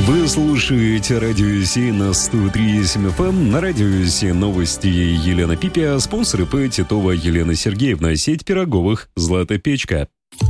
Вы слушаете Радио Си на 103.7 FM. На Радио Си новости Елена Пипия, спонсор ИП Титова Елена Сергеевна, сеть пироговых «Злата Печка».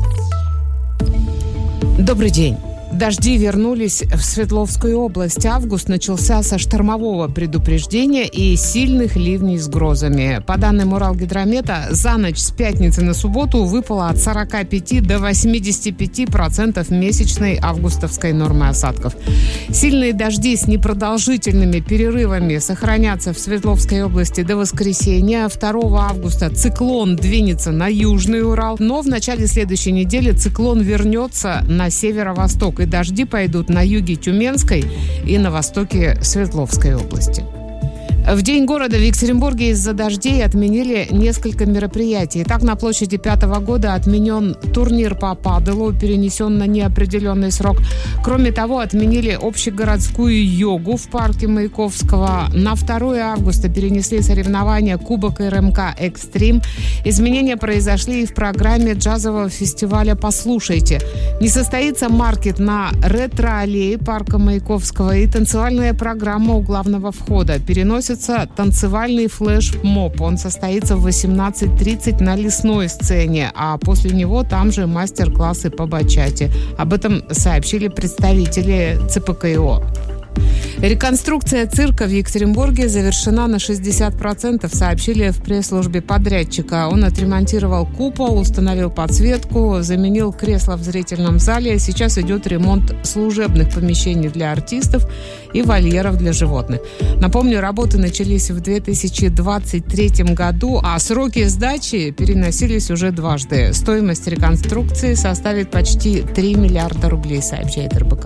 Добрый день. Дожди вернулись в Свердловскую область. Август начался со штормового предупреждения и сильных ливней с грозами. По данным Уралгидромета, за ночь с пятницы на субботу выпало от 45 до 85% месячной августовской нормы осадков. Сильные дожди с непродолжительными перерывами сохранятся в Свердловской области до воскресенья. 2 августа циклон двинется на Южный Урал, но в начале следующей недели циклон вернется на северо-восток, и дожди пойдут на юге Тюменской и на востоке Свердловской области. В День города в Екатеринбурге из-за дождей отменили несколько мероприятий. Так, на площади 5-го года отменен турнир по паделу, перенесен на неопределенный срок. Кроме того, отменили общегородскую йогу в парке Маяковского. На 2 августа перенесли соревнования Кубок РМК «Экстрим». Изменения произошли и в программе джазового фестиваля «Послушайте». Не состоится маркет на ретро-аллее парка Маяковского и танцевальная программа у главного входа. Переносится танцевальный флеш-моб. Он состоится в 18:30 на Лесной сцене, а после него там же мастер-классы по бачате. Об этом сообщили представители ЦПКИО. Реконструкция цирка в Екатеринбурге завершена на 60%, сообщили в пресс-службе подрядчика. Он отремонтировал купол, установил подсветку, заменил кресла в зрительном зале. Сейчас идет ремонт служебных помещений для артистов и вольеров для животных. Напомню, работы начались в 2023 году, а сроки сдачи переносились уже дважды. Стоимость реконструкции составит почти 3 миллиарда рублей, сообщает РБК.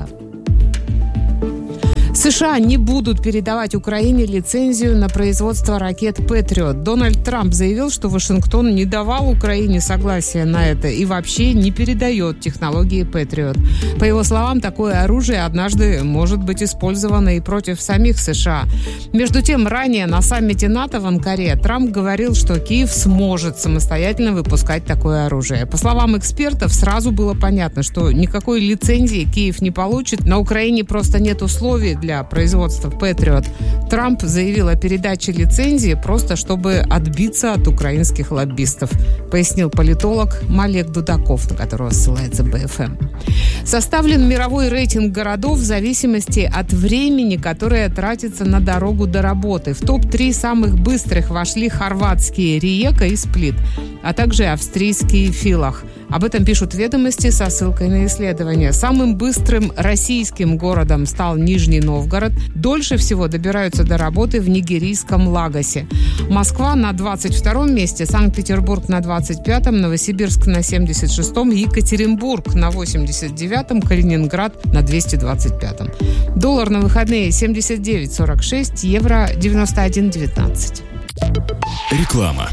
США не будут передавать Украине лицензию на производство ракет «Патриот». Дональд Трамп заявил, что Вашингтон не давал Украине согласия на это и вообще не передает технологии «Патриот». По его словам, такое оружие однажды может быть использовано и против самих США. Между тем, ранее на саммите НАТО в Анкаре Трамп говорил, что Киев сможет самостоятельно выпускать такое оружие. По словам экспертов, сразу было понятно, что никакой лицензии Киев не получит. На Украине просто нет условий для производства «Патриот». Трамп заявил о передаче лицензии просто чтобы отбиться от украинских лоббистов, пояснил политолог Малек Дудаков, на которого ссылается БФМ. Составлен мировой рейтинг городов в зависимости от времени, которое тратится на дорогу до работы. В топ-3 самых быстрых вошли хорватские Риека и Сплит, а также австрийские Филах. Об этом пишут «Ведомости» со ссылкой на исследование. Самым быстрым российским городом стал Нижний Новгород. Дольше всего добираются до работы в нигерийском Лагосе. Москва на 22-м месте, Санкт-Петербург на 25-м, Новосибирск на 76-м, Екатеринбург на 89-м, Калининград на 225-м. Доллар на выходные 79,46, евро 91,19. Реклама.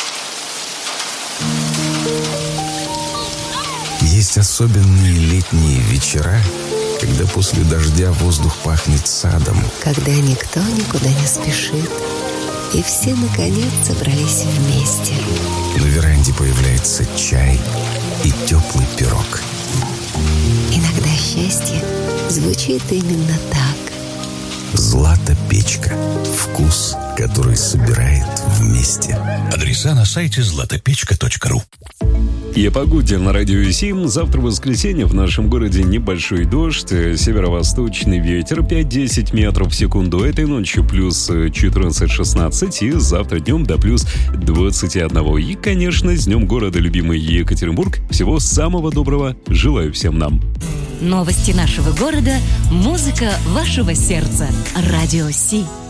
Есть особенные летние вечера, когда после дождя воздух пахнет садом. Когда никто никуда не спешит, и все, наконец, собрались вместе. На веранде появляется чай и теплый пирог. Иногда счастье звучит именно так. «Злата Печка». Вкус, который собирает вместе. Адреса на сайте zlatopechka.ru. И о погоде на Радио 7. Завтра воскресенье в нашем городе небольшой дождь, северо-восточный ветер 5-10 метров в секунду. Этой ночью плюс 14-16 и завтра днем до плюс 21. И, конечно, с днем города любимый Екатеринбург. Всего самого доброго желаю всем нам. Новости нашего города, музыка вашего сердца. Радио Си.